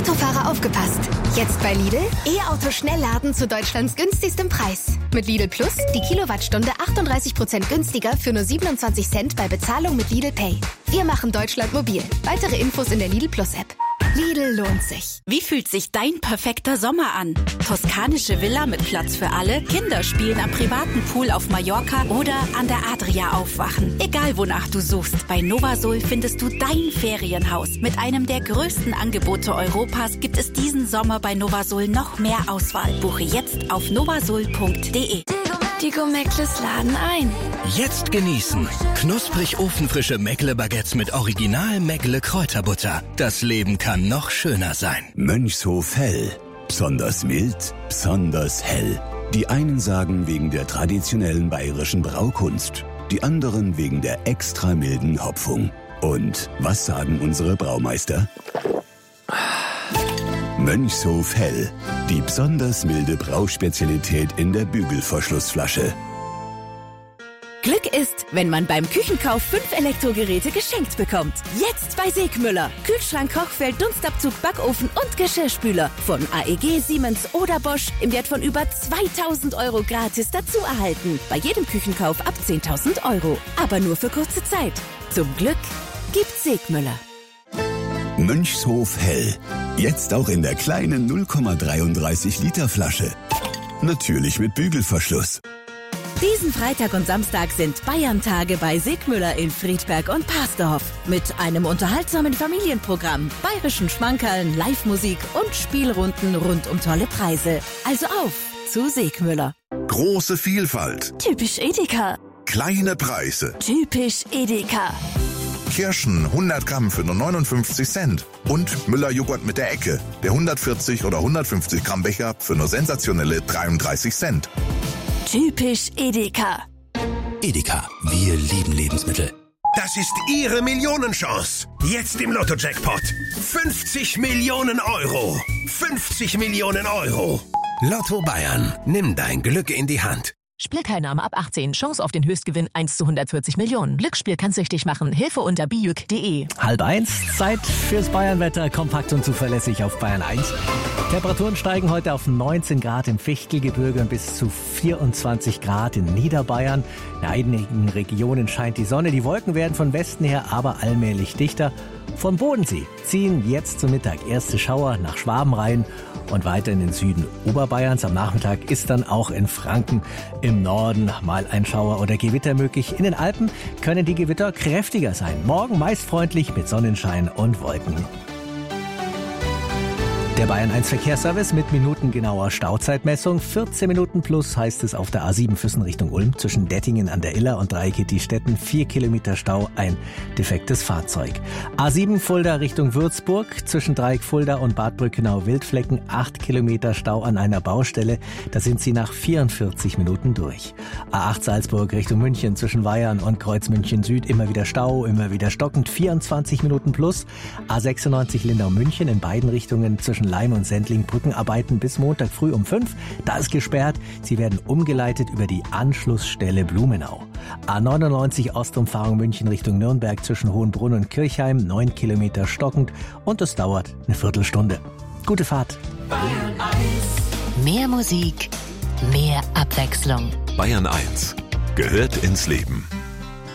Autofahrer aufgepasst. Jetzt bei Lidl E-Auto Schnellladen zu Deutschlands günstigstem Preis. Mit Lidl Plus die Kilowattstunde 38% günstiger für nur 27 Cent bei Bezahlung mit Lidl Pay. Wir machen Deutschland mobil. Weitere Infos in der Lidl Plus App. Lidl lohnt sich. Wie fühlt sich dein perfekter Sommer an? Toskanische Villa mit Platz für alle, Kinder spielen am privaten Pool auf Mallorca oder an der Adria aufwachen. Egal wonach du suchst, bei Novasol findest du dein Ferienhaus. Mit einem der größten Angebote Europas gibt es diesen Sommer bei Novasol noch mehr Auswahl. Buche jetzt auf novasol.de. Die Go-Meckles laden ein. Jetzt genießen. Knusprig ofenfrische Meckle-Baguettes mit Original Meckle-Kräuterbutter. Das Leben kann noch schöner sein. Mönchshof Hell. Besonders mild, besonders hell. Die einen sagen wegen der traditionellen bayerischen Braukunst. Die anderen wegen der extra milden Hopfung. Und was sagen unsere Braumeister? Mönchshof Hell. Die besonders milde Brauspezialität in der Bügelverschlussflasche. Glück ist, wenn man beim Küchenkauf 5 Elektrogeräte geschenkt bekommt. Jetzt bei Segmüller. Kühlschrank, Kochfeld, Dunstabzug, Backofen und Geschirrspüler. Von AEG, Siemens oder Bosch im Wert von über 2.000 € gratis dazu erhalten. Bei jedem Küchenkauf ab 10.000 €. Aber nur für kurze Zeit. Zum Glück gibt's Segmüller. Mönchshof Hell. Jetzt auch in der kleinen 0,33 Liter Flasche. Natürlich mit Bügelverschluss. Diesen Freitag und Samstag sind Bayern-Tage bei Segmüller in Friedberg und Parsdorf. Mit einem unterhaltsamen Familienprogramm, bayerischen Schmankerln, Live-Musik und Spielrunden rund um tolle Preise. Also auf zu Segmüller. Große Vielfalt. Typisch Edeka. Kleine Preise. Typisch Edeka. Kirschen 100 Gramm für nur 59 Cent. Und Müller-Joghurt mit der Ecke. Der 140 oder 150 Gramm Becher für nur sensationelle 33 Cent. Typisch Edeka. Edeka, wir lieben Lebensmittel. Das ist Ihre Millionenchance. Jetzt im Lotto-Jackpot. 50 Millionen Euro. 50 Millionen Euro. Lotto Bayern. Nimm dein Glück in die Hand. Spielteilnahme ab 18. Chance auf den Höchstgewinn 1 zu 140 Millionen. Glücksspiel kann süchtig machen. Hilfe unter bijuk.de. 12:30. Zeit fürs Bayernwetter. Kompakt und zuverlässig auf Bayern 1. Temperaturen steigen heute auf 19 Grad im Fichtelgebirge und bis zu 24 Grad in Niederbayern. In einigen Regionen scheint die Sonne. Die Wolken werden von Westen her aber allmählich dichter. Vom Bodensee ziehen jetzt zum Mittag erste Schauer nach Schwaben rein und weiter in den Süden Oberbayerns. Am Nachmittag ist dann auch in Franken im Norden mal ein Schauer oder Gewitter möglich. In den Alpen können die Gewitter kräftiger sein. Morgen meist freundlich mit Sonnenschein und Wolken. Der Bayern 1 Verkehrsservice mit minutengenauer Stauzeitmessung. 14 Minuten plus heißt es auf der A7 Füssen Richtung Ulm. Zwischen Dettingen an der Iller und Dreieckig-Stetten 4 Kilometer Stau, ein defektes Fahrzeug. A7 Fulda Richtung Würzburg. Zwischen Dreieck Fulda und Bad Brückenau-Wildflecken 8 Kilometer Stau an einer Baustelle. Da sind sie nach 44 Minuten durch. A8 Salzburg Richtung München. Zwischen Weyern und Kreuz München Süd immer wieder Stau, immer wieder stockend. 24 Minuten plus. A96 Lindau-München in beiden Richtungen zwischen Leim und Sendling Brückenarbeiten bis Montag früh um 5. Da ist gesperrt. Sie werden umgeleitet über die Anschlussstelle Blumenau. A99 Ostumfahrung München Richtung Nürnberg zwischen Hohenbrunn und Kirchheim. 9 Kilometer stockend und es dauert eine Viertelstunde. Gute Fahrt. Bayern 1. Mehr Musik, mehr Abwechslung. Bayern 1 gehört ins Leben.